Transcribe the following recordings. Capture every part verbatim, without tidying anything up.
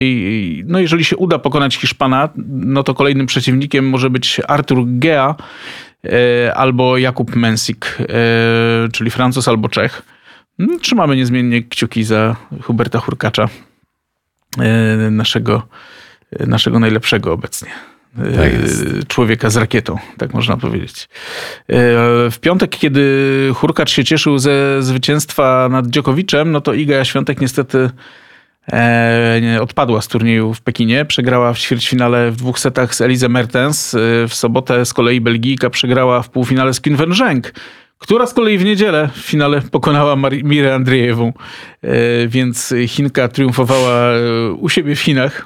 No jeżeli się uda pokonać Hiszpana, no to kolejnym przeciwnikiem może być Artur Gea albo Jakub Mensik, czyli Francuz albo Czech. Trzymamy niezmiennie kciuki za Huberta Hurkacza, naszego, naszego najlepszego obecnie. Tak człowieka z rakietą, tak można powiedzieć. W piątek, kiedy Hurkacz się cieszył ze zwycięstwa nad Djokoviczem, no to Iga Świątek niestety odpadła z turnieju w Pekinie. Przegrała w ćwierćfinale w dwóch setach z Elise Mertens. W sobotę z kolei Belgijka przegrała w półfinale z Qin Wen Zheng, która z kolei w niedzielę w finale pokonała Mirę Andrzejewą. Więc Chinka triumfowała u siebie w Chinach.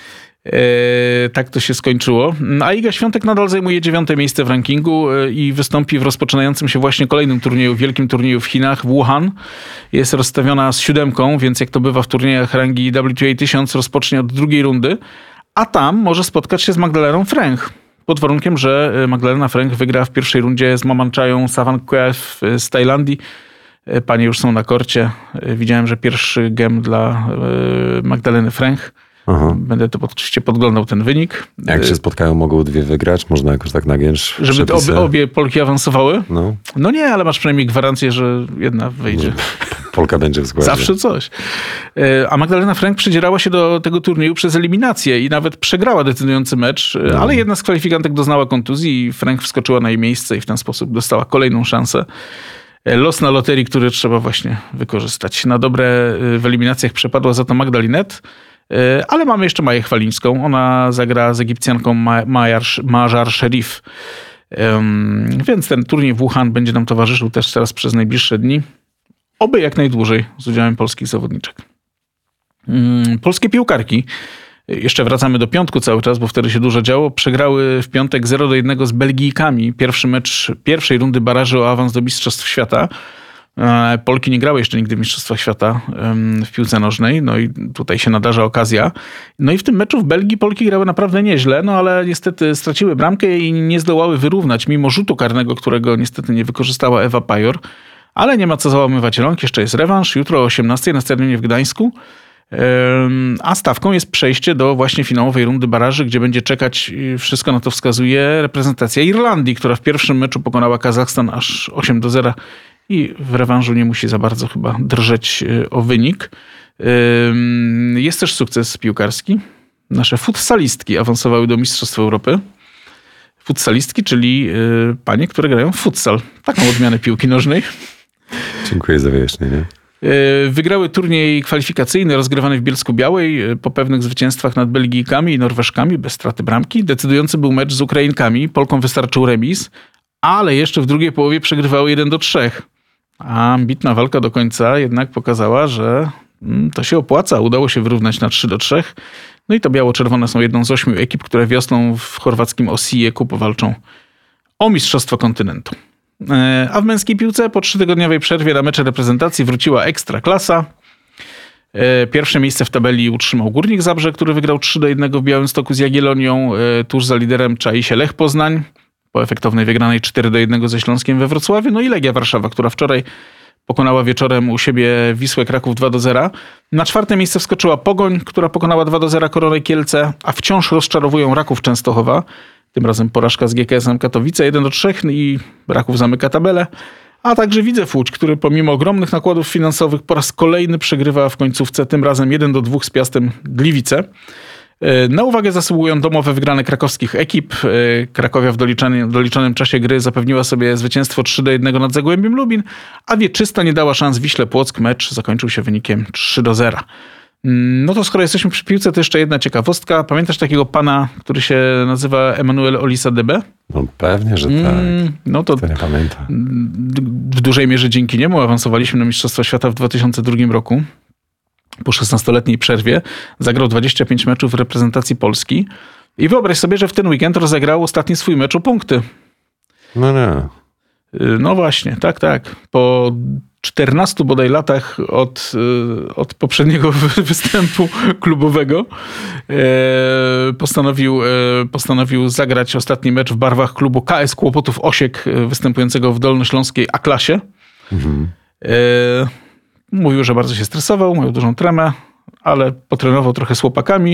Tak to się skończyło. A Iga Świątek nadal zajmuje dziewiąte miejsce w rankingu i wystąpi w rozpoczynającym się właśnie kolejnym turnieju, wielkim turnieju w Chinach, w Wuhan. Jest rozstawiona z siódemką, więc jak to bywa w turniejach rangi W T A tysiąc, rozpocznie od drugiej rundy, a tam może spotkać się z Magdaleną Fręch. Pod warunkiem, że Magdalena Fręch wygra w pierwszej rundzie z Mamanchają Sawankwew z Tajlandii. Panie już są na korcie. Widziałem, że pierwszy gem dla Magdaleny Fręch. Aha. Będę to oczywiście podglądał ten wynik. Jak się spotkają, mogą dwie wygrać? Można jakoś tak nagiąć? Żeby obie, obie Polki awansowały? No. no nie, ale masz przynajmniej gwarancję, że jedna wyjdzie. Polka będzie w składzie. Zawsze coś. A Magdalena Fręch przedzierała się do tego turnieju przez eliminację i nawet przegrała decydujący mecz, no. ale jedna z kwalifikantek doznała kontuzji i Fręch wskoczyła na jej miejsce i w ten sposób dostała kolejną szansę. Los na loterii, który trzeba właśnie wykorzystać. Na dobre w eliminacjach przepadła za to Magdalinet. Ale mamy jeszcze Maję Chwalińską. Ona zagra z Egipcjanką Majar Sherif. Więc ten turniej w Wuhan będzie nam towarzyszył też teraz przez najbliższe dni. Oby jak najdłużej z udziałem polskich zawodniczek. Polskie piłkarki, jeszcze wracamy do piątku cały czas, bo wtedy się dużo działo, przegrały w piątek zero do jednego z Belgijkami. Pierwszy mecz pierwszej rundy baraży o awans do Mistrzostw Świata. Polki nie grały jeszcze nigdy w Mistrzostwach Świata w piłce nożnej, no i tutaj się nadarza okazja. No i w tym meczu w Belgii Polki grały naprawdę nieźle, no ale niestety straciły bramkę i nie zdołały wyrównać, mimo rzutu karnego, którego niestety nie wykorzystała Ewa Pajor. Ale nie ma co załamywać rąk, jeszcze jest rewanż, jutro o osiemnastej na stadionie w Gdańsku. A stawką jest przejście do właśnie finałowej rundy baraży, gdzie będzie czekać, wszystko na to wskazuje, reprezentacja Irlandii, która w pierwszym meczu pokonała Kazachstan aż osiem do zera. I w rewanżu nie musi za bardzo chyba drżeć o wynik. Jest też sukces piłkarski. Nasze futsalistki awansowały do Mistrzostw Europy. Futsalistki, czyli panie, które grają w futsal. Taką odmianę piłki nożnej. Dziękuję za wyjaśnienie. Wygrały turniej kwalifikacyjny rozgrywany w Bielsku-Białej po pewnych zwycięstwach nad Belgijkami i Norweżkami bez straty bramki. Decydujący był mecz z Ukrainkami. Polkom wystarczył remis, ale jeszcze w drugiej połowie przegrywały jeden do trzech. A ambitna walka do końca jednak pokazała, że to się opłaca. Udało się wyrównać na trzy do trzech. No i to biało-czerwone są jedną z ośmiu ekip, które wiosną w chorwackim Osijeku powalczą o Mistrzostwo Kontynentu. A w męskiej piłce po trzytygodniowej przerwie na mecze reprezentacji wróciła Ekstraklasa. Pierwsze miejsce w tabeli utrzymał Górnik Zabrze, który wygrał trzy do jednego w Białymstoku z Jagiellonią. Tuż za liderem czai się Lech Poznań po efektownej wygranej cztery do jednego ze Śląskiem we Wrocławiu. No i Legia Warszawa, która wczoraj pokonała wieczorem u siebie Wisłę Kraków dwa do zera. Na czwarte miejsce wskoczyła Pogoń, która pokonała dwa do zera Koronę Kielce, a wciąż rozczarowują Raków Częstochowa. Tym razem porażka z G K S-em Katowice jeden do trzech i Raków zamyka tabelę. A także Widzew Łódź, który pomimo ogromnych nakładów finansowych po raz kolejny przegrywa w końcówce, tym razem jeden do dwóch z Piastem Gliwice. Na uwagę zasługują domowe wygrane krakowskich ekip. Krakowia w doliczonym, doliczonym czasie gry zapewniła sobie zwycięstwo trzy do jednego nad Zagłębiem Lubin, a Wieczysta nie dała szans Wiśle Płock. Mecz zakończył się wynikiem trzy do zera. No to skoro jesteśmy przy piłce, to jeszcze jedna ciekawostka. Pamiętasz takiego pana, który się nazywa Emanuel Olisadebe? No pewnie, że tak. Mm, no to, to nie pamiętam. W dużej mierze dzięki niemu awansowaliśmy na Mistrzostwa Świata w dwa tysiące drugim roku. Po szesnastoletniej przerwie zagrał dwadzieścia pięć meczów w reprezentacji Polski. I wyobraź sobie, że w ten weekend rozegrał ostatni swój mecz o punkty. No nie. No właśnie, tak, tak. Po czternastu bodaj latach od, od poprzedniego występu klubowego postanowił, postanowił zagrać ostatni mecz w barwach klubu K S Kłopotów Osiek, występującego w dolnośląskiej A-klasie. Mhm. Mówił, że bardzo się stresował, miał dużą tremę, ale potrenował trochę z chłopakami.